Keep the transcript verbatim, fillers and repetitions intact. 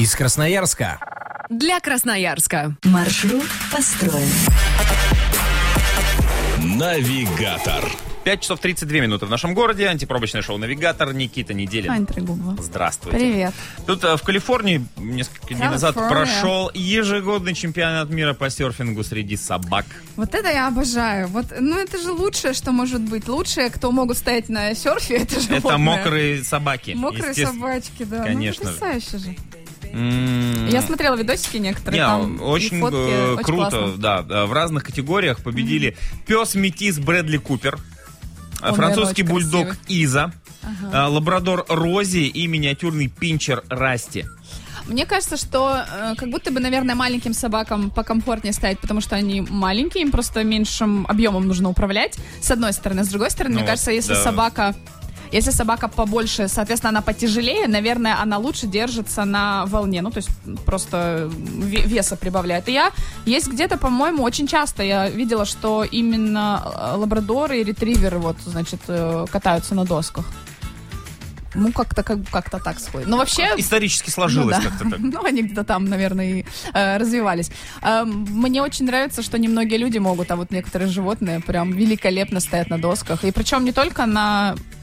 Из Красноярска. Для Красноярска. Маршрут построен. Навигатор. пять часов тридцать две минуты в нашем городе. Антипробочное шоу «Навигатор». Никита Неделин. Ань Трегубова. Здравствуйте. Привет. Тут а, в Калифорнии несколько дней назад прошел ежегодный чемпионат мира по серфингу среди собак. Вот это я обожаю. Вот, ну это же лучшее, что может быть. Лучшее, кто могут стоять на серфе, это животные. Это мокрые собаки. Мокрые собачки, да. Конечно. Ну, потрясающе же. Mm. Я смотрела видосики некоторые, Не, там очень, и фотки, э, очень круто, классно. да. В разных категориях победили mm-hmm. пес-метис Брэдли Купер, Он, французский наверное, бульдог красивый. Иза, ага. лабрадор Рози и миниатюрный пинчер Расти. Мне кажется, что э, как будто бы, наверное, маленьким собакам покомфортнее стоять, потому что они маленькие, им просто меньшим объемом нужно управлять, с одной стороны. С другой стороны, ну, мне кажется, если да. собака... Если собака побольше, соответственно, она потяжелее, наверное, она лучше держится на волне. Ну, то есть просто веса прибавляет. И я есть где-то, по-моему, очень часто я видела, что именно лабрадоры и ретриверы вот, значит, катаются на досках. Ну, как-то, как, как-то так сходит. Но вообще... Исторически сложилось ну, да. как-то так. Ну, они где-то там, наверное, и э, развивались. Э, мне очень нравится, что немногие люди могут, а вот некоторые животные прям великолепно стоят на досках. И причем не только на